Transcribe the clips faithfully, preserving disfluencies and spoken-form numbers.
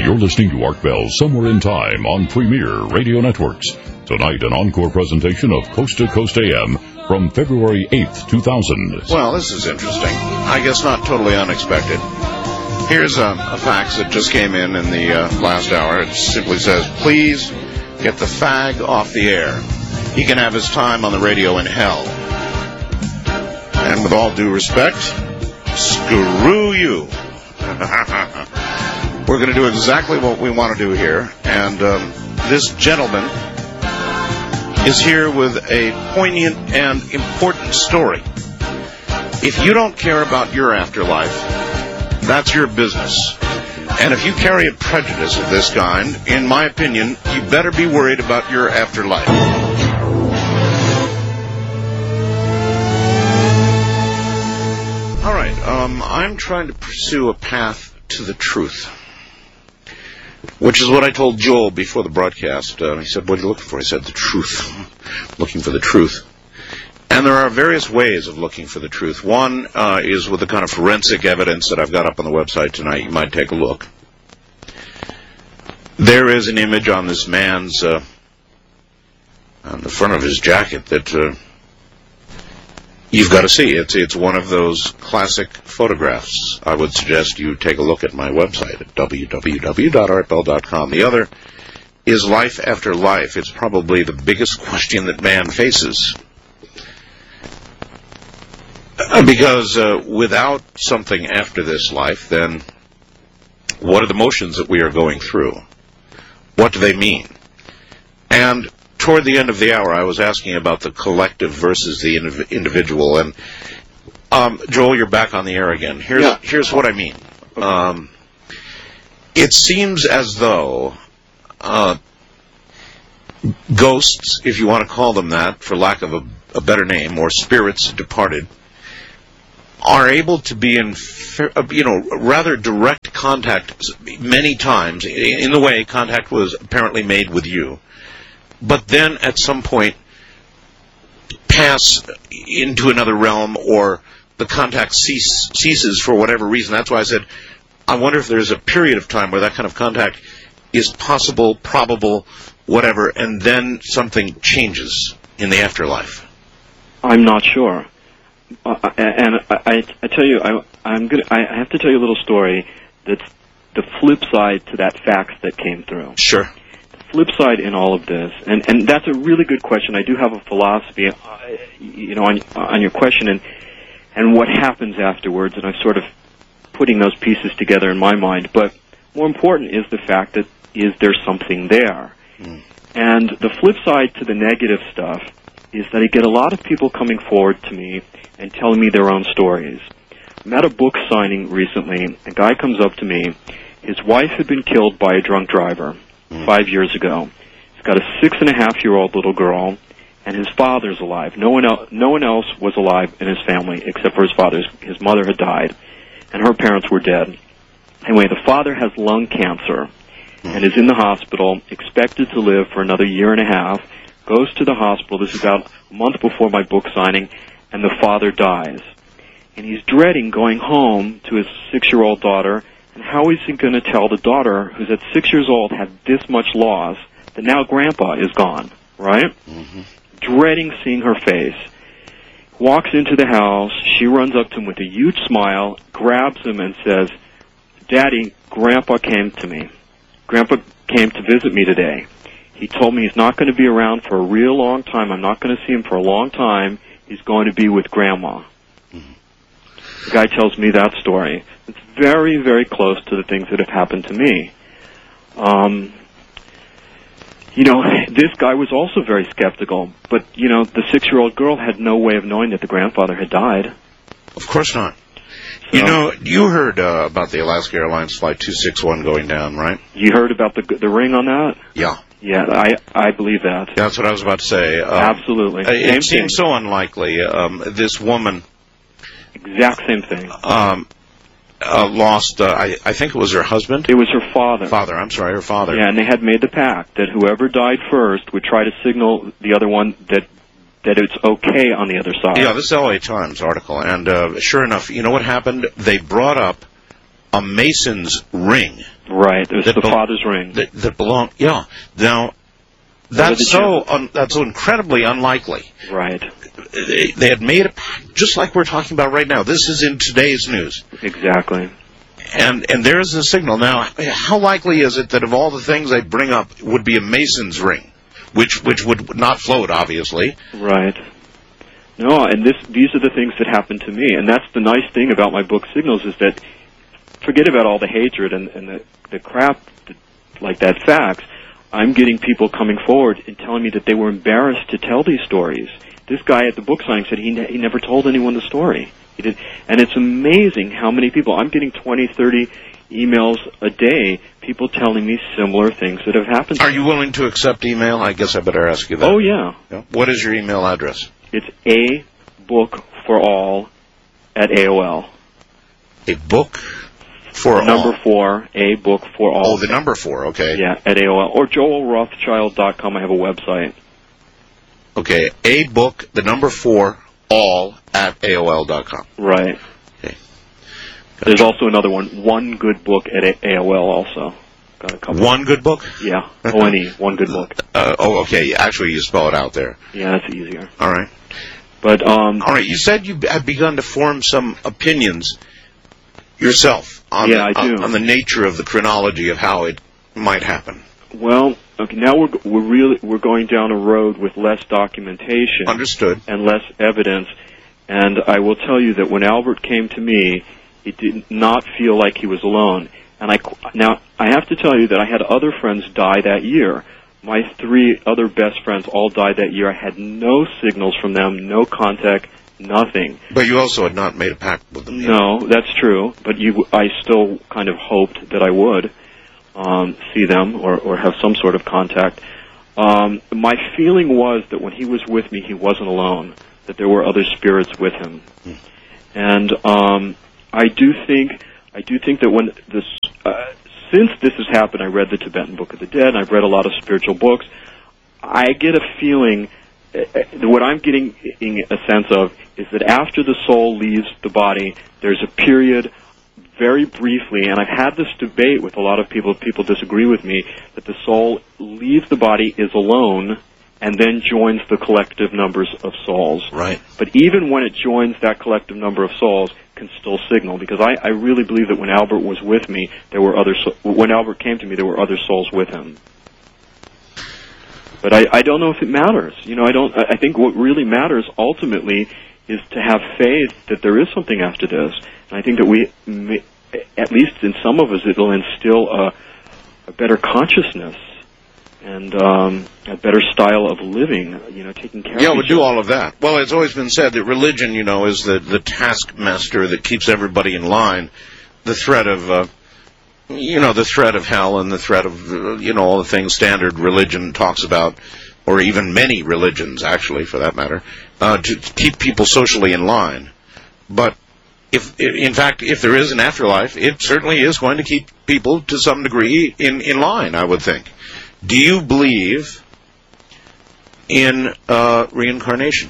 You're listening to Art Bell Somewhere in Time on Premier Radio Networks. Tonight, an encore presentation of Coast to Coast A M from February eighth, two thousand. Well, this is interesting. I guess not totally unexpected. Here's a, a fax that just came in in the uh, last hour. It simply says, please get the fag off the air. He can have his time on the radio in hell. And with all due respect, screw you. We're going to do exactly what we want to do here. And um, this gentleman is here with a poignant and important story. If you don't care about your afterlife, that's your business. And if you carry a prejudice of this kind, in my opinion, you better be worried about your afterlife. All right, um, I'm trying to pursue a path to the truth, which is what I told Joel before the broadcast. Uh, he said, what are you looking for? I said, the truth. Looking for the truth. And there are various ways of looking for the truth. One uh, is with the kind of forensic evidence that I've got up on the website tonight. You might take a look. There is an image on this man's, uh, on the front of his jacket that uh, you've got to see. It's, it's one of those classic photographs. I would suggest you take a look at my website at w w w dot art bell dot com. The other is life after life. It's probably the biggest question that man faces. Because uh, without something after this life, then what are the motions that we are going through? What do they mean? And toward the end of the hour, I was asking about the collective versus the indiv- individual. And um, Joel, you're back on the air again. Here's, yeah. here's what I mean. Um, it seems as though uh, ghosts, if you want to call them that, for lack of a, a better name, or spirits departed, are able to be in, you know, rather direct contact many times. In the way contact was apparently made with you, but then at some point pass into another realm, or the contact cease, ceases for whatever reason. That's why I said, I wonder if there's a period of time where that kind of contact is possible, probable, whatever, and then something changes in the afterlife. I'm not sure. Uh, and I, I, I tell you, I, I'm gonna, I have to tell you a little story that's the flip side to that fax that came through. Sure. The flip side in all of this, and, and that's a really good question. I do have a philosophy, uh, you know, on, on your question, and and what happens afterwards, and I'm sort of putting those pieces together in my mind. But more important is the fact that is there something there? Mm. And the flip side to the negative stuff is that I get a lot of people coming forward to me and telling me their own stories. I'm at a book signing recently. A guy comes up to me. His wife had been killed by a drunk driver mm. five years ago. He's got a six-and-a-half-year-old little girl, and his father's alive. No one else, no one else was alive in his family except for his father. His mother had died, and her parents were dead. Anyway, the father has lung cancer and is in the hospital, expected to live for another year and a half, goes to the hospital. This is about a month before my book signing, and the father dies. And he's dreading going home to his six-year-old daughter, and how is he going to tell the daughter, who's at six years old, had this much loss, that now Grandpa is gone, right? Mm-hmm. Dreading seeing her face. Walks into the house. She runs up to him with a huge smile, grabs him, and says, Daddy, Grandpa came to me. Grandpa came to visit me today. He told me he's not going to be around for a real long time. I'm not going to see him for a long time. He's going to be with Grandma. Mm-hmm. The guy tells me that story. It's very, very close to the things that have happened to me. Um, you know, this guy was also very skeptical. But, you know, the six-year-old girl had no way of knowing that the grandfather had died. Of course not. So, you know, you heard uh, about the Alaska Airlines Flight two sixty-one going down, right? You heard about the the ring on that? Yeah. Yeah, I I believe that. That's what I was about to say. Um, Absolutely. It same seems thing. so unlikely. Um, this woman... Exact same thing. Um, uh, lost, uh, I, I think it was her husband? It was her father. Father, I'm sorry, her father. Yeah, and they had made the pact that whoever died first would try to signal the other one that that it's okay on the other side. Yeah, this L A Times article, and uh, sure enough, you know what happened? They brought up a Mason's ring Right. There's the be- Father's ring. That, that belong. Yeah. Now, that's so un, that's so incredibly unlikely. Right. They, they had made a just like we're talking about right now. This is in today's news. Exactly. And and there is a signal. Now, how likely is it that of all the things they bring up would be a Mason's ring, which which would not float, obviously? Right. No, and this these are the things that happen to me, and that's the nice thing about my book Signals is that forget about all the hatred and, and the the crap that, like that facts. I'm getting people coming forward and telling me that they were embarrassed to tell these stories. This guy at the book signing said he ne- he never told anyone the story. He did, and it's amazing how many people. I'm getting twenty, thirty emails a day, people telling me similar things that have happened. Are you willing to accept email? I guess I better ask you that. Oh yeah. yeah. What is your email address? It's a book for all at A O L. A book for all. Number four, a book for all. Oh, the number four. Okay. Yeah, at A O L or Joel Rothschild dot com. I have a website. Okay, a book, the number four, all at A O L dot com. Right. Okay. Gotcha. There's also another one, One Good Book at A O L also. Got a couple. One Good Book? Yeah, O N E, One Good Book. Uh, oh, okay. Actually, you spell it out there. Yeah, that's easier. All right. But um. All right. You said you had begun to form some opinions yourself on yeah, the, I do. on, on the nature of the chronology of how it might happen. Well, okay. Now we're we're really we're going down a road with less documentation. Understood. And less evidence. And I will tell you that when Albert came to me, he did not feel like he was alone. And I now I have to tell you that I had other friends die that year. My three other best friends all died that year. I had no signals from them, no contact, nothing. But you also had not made a pact with them yet. No, that's true. But you, I still kind of hoped that I would um, see them or, or have some sort of contact. Um, my feeling was that when he was with me, he wasn't alone. That there were other spirits with him. Hmm. And um, I do think I do think that when this uh, since this has happened, I read the Tibetan Book of the Dead, and I've read a lot of spiritual books. I get a feeling, uh, what I'm getting a sense of is that after the soul leaves the body, there's a period, very briefly, and I've had this debate with a lot of people, people disagree with me, that the soul leaves the body, is alone, and then joins the collective numbers of souls. Right. But even when it joins that collective number of souls, can still signal, because I, I really believe that when Albert was with me, there were other so- when Albert came to me, there were other souls with him. But I, I don't know if it matters. You know, I don't. I think what really matters ultimately is to have faith that there is something after this. And I think that we, may, at least in some of us, it'll instill a, a better consciousness and um, a better style of living, you know, taking care yeah, of it would each do other. all of that. Well, it's always been said that religion, you know, is the, the taskmaster that keeps everybody in line. The threat of, uh, you know, the threat of hell and the threat of, uh, you know, all the things standard religion talks about, or even many religions, actually, for that matter, uh, to keep people socially in line. But if, in fact, if there is an afterlife, it certainly is going to keep people to some degree in, in line, I would think. Do you believe in uh, reincarnation?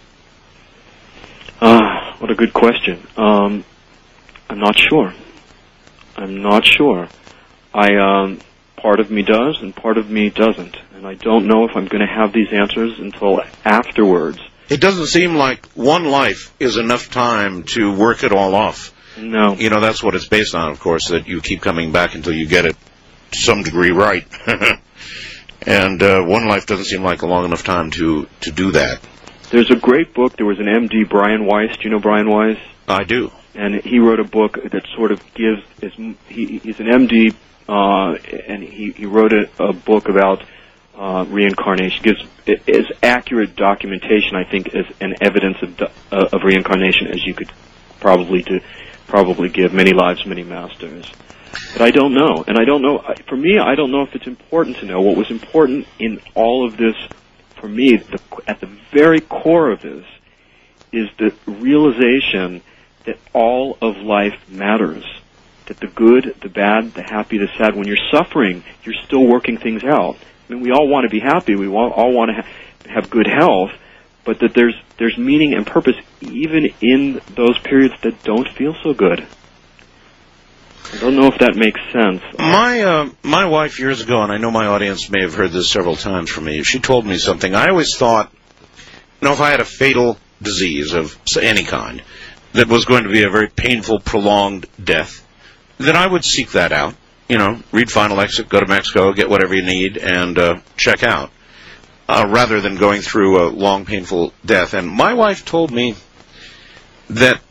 Uh, what a good question. Um, I'm not sure. I'm not sure. I um, part of me does, and part of me doesn't, and I don't know if I'm going to have these answers until afterwards. It doesn't seem like one life is enough time to work it all off. No. You know, that's what it's based on, of course, that you keep coming back until you get it to some degree right. And uh, one life doesn't seem like a long enough time to, to do that. There's a great book. There was an M D, Brian Weiss. Do you know Brian Weiss? I do. And he wrote a book that sort of gives, his, he, he's an M D, uh, and he, he wrote a, a book about uh, reincarnation. Gives as accurate documentation, I think, as an evidence of, uh, of reincarnation as you could probably do, probably give. Many lives, many masters. But I don't know. And I don't know, for me, I don't know if it's important to know. What was important in all of this, for me, the, at the very core of this, is the realization that all of life matters. That the good, the bad, the happy, the sad, when you're suffering, you're still working things out. I mean, we all want to be happy. We all want to ha- have good health. But that there's there's meaning and purpose even in those periods that don't feel so good. I don't know if that makes sense. My uh, my wife years ago, and I know my audience may have heard this several times from me, she told me something. I always thought, you know, if I had a fatal disease of any kind that was going to be a very painful, prolonged death, then I would seek that out. You know, read Final Exit, go to Mexico, get whatever you need, and uh, check out, uh, rather than going through a long, painful death. And my wife told me that,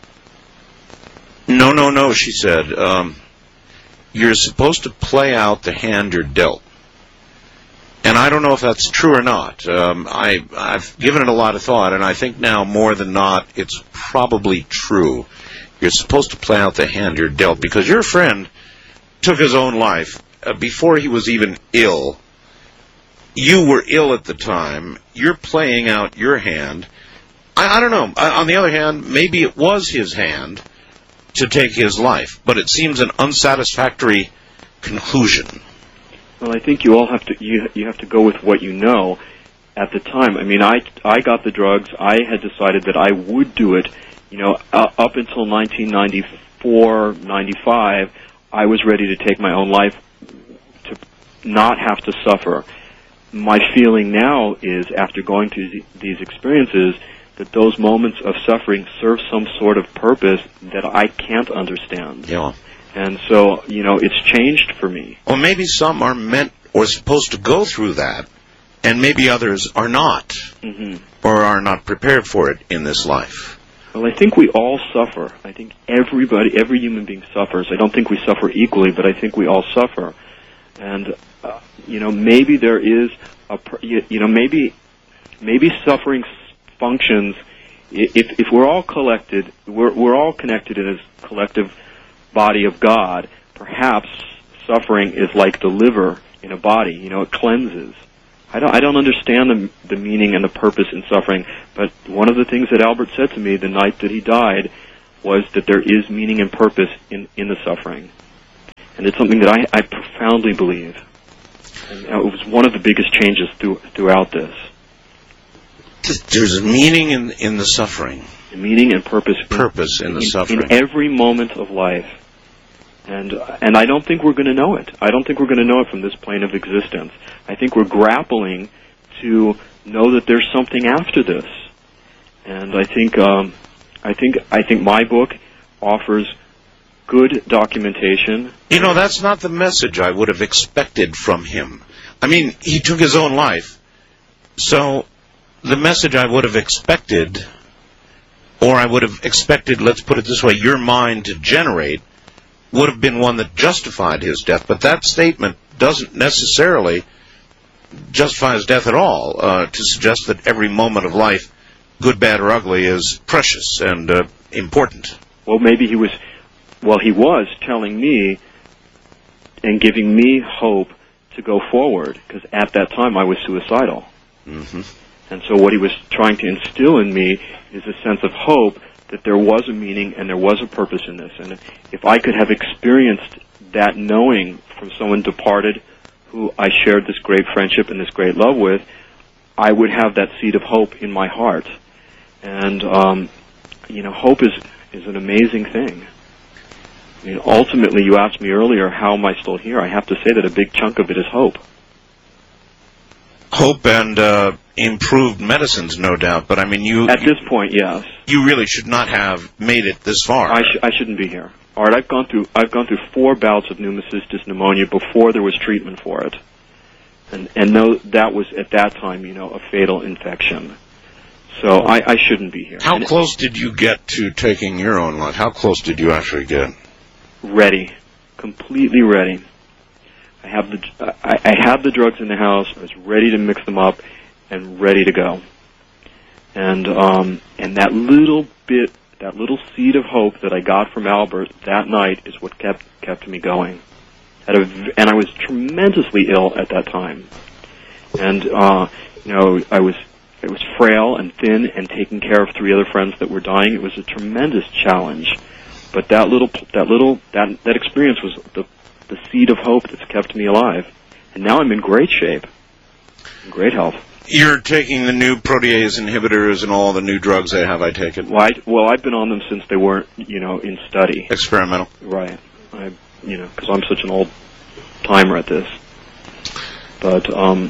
no, no, no, she said, um, you're supposed to play out the hand you're dealt. And I don't know if that's true or not. Um, I, I've given it a lot of thought, and I think now more than not it's probably true. You're supposed to play out the hand you're dealt, because your friend took his own life uh, before he was even ill. You were ill at the time. You're playing out your hand. I, I don't know. I, on the other hand, maybe it was his hand to take his life, but it seems an unsatisfactory conclusion. Well, I think you all have to you you have to go with what you know at the time. I mean, I I got the drugs. I had decided that I would do it. You know, uh, up until nineteen ninety-four, ninety-five, I was ready to take my own life to not have to suffer. My feeling now is, after going through th- these experiences, that those moments of suffering serve some sort of purpose that I can't understand. Yeah. And so, you know, it's changed for me. Or maybe some are meant or supposed to go through that, and maybe others are not, mm-hmm. or are not prepared for it in this life. Well, I think we all suffer. I think everybody, every human being suffers. I don't think we suffer equally, but I think we all suffer. And, uh, you know, maybe there is a, you, you know, maybe, maybe suffering functions, if if we're all collected, we're we're all connected in a collective body of God. Perhaps suffering is like the liver in a body. You know, it cleanses. I don't I don't understand the the meaning and the purpose in suffering, but one of the things that Albert said to me the night that he died was that there is meaning and purpose in in the suffering, and it's something that I I profoundly believe. And it was one of the biggest changes through, throughout this. There's a meaning in in the suffering. Meaning and purpose. Purpose in, in the in, suffering. In every moment of life. And and I don't think we're going to know it. I don't think we're going to know it from this plane of existence. I think we're grappling to know that there's something after this. And I think um, I think I think my book offers good documentation. You know, that's not the message I would have expected from him. I mean, he took his own life. So the message I would have expected, or I would have expected, let's put it this way, your mind to generate, would have been one that justified his death. But that statement doesn't necessarily justify his death at all, uh, to suggest that every moment of life, good, bad, or ugly, is precious and uh, important. Well, maybe he was, well, he was telling me and giving me hope to go forward, because at that time I was suicidal. Mm-hmm. And so what he was trying to instill in me is a sense of hope that there was a meaning and there was a purpose in this. And if I could have experienced that knowing from someone departed who I shared this great friendship and this great love with, I would have that seed of hope in my heart. And, um, you know, hope is, is an amazing thing. I mean, ultimately, you asked me earlier, how am I still here? I have to say that a big chunk of it is hope. Hope and uh, improved medicines, no doubt. But I mean, you at this point, yes, you really should not have made it this far. I, sh- I shouldn't be here. All right, I've gone through I've gone through four bouts of pneumocystis pneumonia before there was treatment for it, and and no, that was at that time, you know, a fatal infection. So I, I shouldn't be here. How and close did you get to taking your own life? How close did you actually get? Ready, completely ready. I have the I, I had the drugs in the house. I was ready to mix them up and ready to go. And um, and that little bit, that little seed of hope that I got from Albert that night is what kept kept me going. At a, and I was tremendously ill at that time. And uh, you know, I was I was frail and thin and taking care of three other friends that were dying. It was a tremendous challenge. But that little that little that that experience was the the seed of hope that's kept me alive. And now I'm in great shape, in great health. You're taking the new protease inhibitors and all the new drugs they have, I take it? Well, I, well, I've been on them since they weren't, you know, in study. Experimental. Right. I, you know, because I'm such an old timer at this. But, um,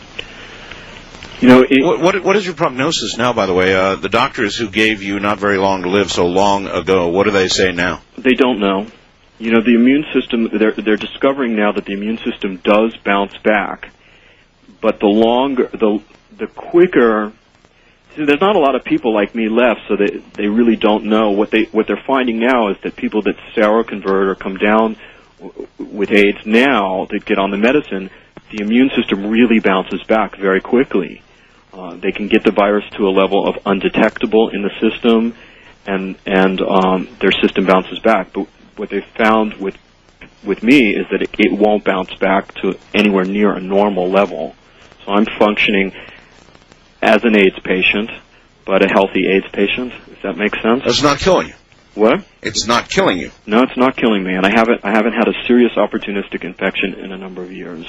you know, it, what, what what is your prognosis now? By the way, uh, the doctors who gave you not very long to live so long ago, what do they say now? They don't know. You know, the immune system, they're, they're discovering now that the immune system does bounce back. But the longer, the the quicker, see, there's not a lot of people like me left, so they they really don't know. What they what they're finding now is that people that seroconvert or come down w- with AIDS now that get on the medicine, the immune system really bounces back very quickly. Uh, they can get the virus to a level of undetectable in the system, and and um, their system bounces back. But what they've found with with me is that it, it won't bounce back to anywhere near a normal level. So I'm functioning as an AIDS patient, but a healthy AIDS patient, if that makes sense. It's not killing you. What? It's not killing you. No, it's not killing me, and I haven't I haven't had a serious opportunistic infection in a number of years.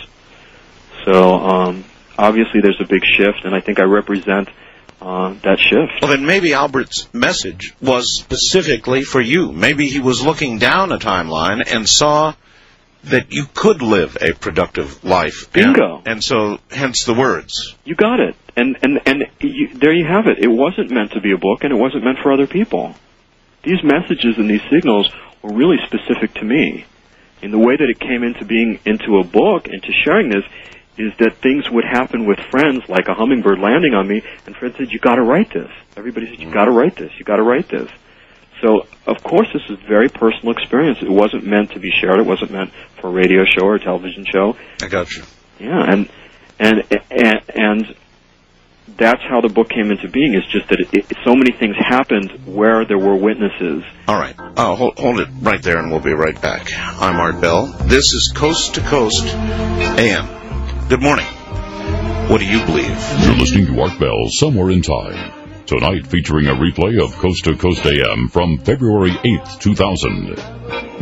So um, obviously there's a big shift, and I think I represent uh, that shift. Well, then maybe Albert's message was specifically for you. Maybe he was looking down a timeline and saw that you could live a productive life. Bingo. And, and so, hence the words. You got it. And and and you, there you have it. It wasn't meant to be a book, and it wasn't meant for other people. These messages and these signals were really specific to me. In the way that it came into being into a book and to sharing this is that things would happen with friends, like a hummingbird landing on me, and friends said, "You got to write this." Everybody said, "You got to write this. You got to write this." So, of course, this is a very personal experience. It wasn't meant to be shared. It wasn't meant for a radio show or a television show. I got you. Yeah, and and and, and that's how the book came into being. Is just that it, it, so many things happened where there were witnesses. All right. Uh, hold, hold it right there, and we'll be right back. I'm Art Bell. This is Coast to Coast A M. Good morning. What do you believe? You're listening to Art Bell, Somewhere in Time. Tonight featuring a replay of Coast to Coast A M from February eighth, two thousand.